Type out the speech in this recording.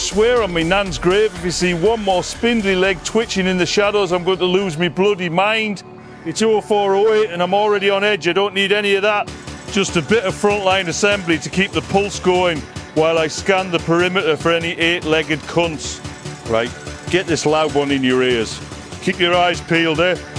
swear on me nan's grave, if you see one more spindly leg twitching in the shadows, I'm going to lose me bloody mind. It's 0408 and I'm already on edge. I don't need any of that. Just a bit of frontline assembly to keep the pulse going while I scan the perimeter for any 8-legged cunts. Right, get this loud one in your ears. Keep your eyes peeled, eh?